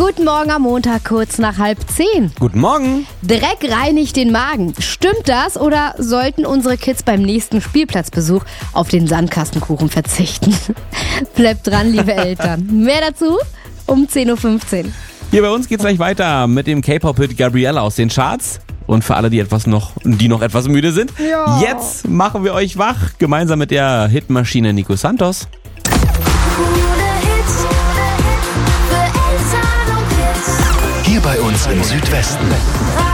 Guten Morgen am Montag, kurz nach 9:30. Guten Morgen. Dreck reinigt den Magen. Stimmt das oder sollten unsere Kids beim nächsten Spielplatzbesuch auf den Sandkastenkuchen verzichten? Bleibt dran, liebe Eltern. Mehr dazu um 10:15 Uhr. Hier bei uns geht's gleich weiter mit dem K-Pop-Hit Gabrielle aus den Charts. Und für alle, die noch etwas müde sind, Jetzt machen wir euch wach, gemeinsam mit der Hitmaschine Nico Santos. Hier bei uns im Südwesten.